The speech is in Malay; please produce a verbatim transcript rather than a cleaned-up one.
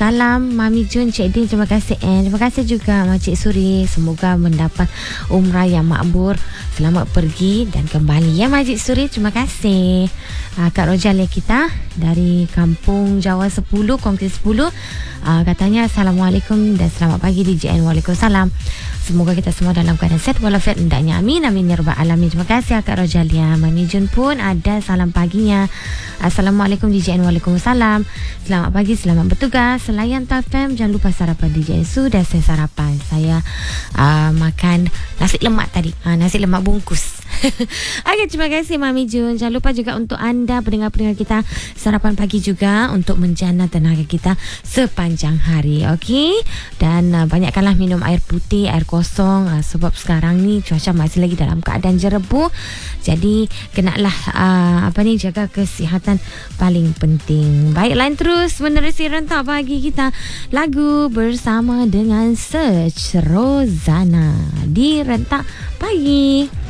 Salam Mami Jun, Cik Din, terima kasih. And terima kasih juga Makcik Suri. Semoga mendapat umrah yang makbul. Selamat pergi dan kembali ya Makcik Suri. Terima kasih. uh, Kak Rojalia kita dari Kampung Jawa sepuluh, Kompleks sepuluh, uh, katanya Assalamualaikum dan selamat pagi D J N. Waalaikumsalam. Semoga kita semua dalam keadaan sehat walafiat, hendaknya amin amin ya rabbal alamin. Terima kasih Kak Rojalia. Mami Jun pun ada salam paginya. Assalamualaikum D J N. Waalaikumsalam. Selamat pagi, selamat bertugas. Selayan T F M, jangan lupa sarapan D J N. Sudah saya sarapan. Saya uh, makan nasi lemak tadi. Uh, nasi lemak bungkus. Okey, terima kasih Mami Jun. Jangan lupa juga untuk anda pendengar-pendengar kita, sarapan pagi juga untuk menjana tenaga kita sepanjang hari. Okey. Dan uh, banyakkanlah minum air putih, air kosong, uh, sebab sekarang ni cuaca masih lagi dalam keadaan jerebu. Jadi kenalah uh, apa ni jaga kesihatan paling penting. Baik, lain terus menerusi rentak pagi kita. Lagu bersama dengan Search Rozana di rentak pagi.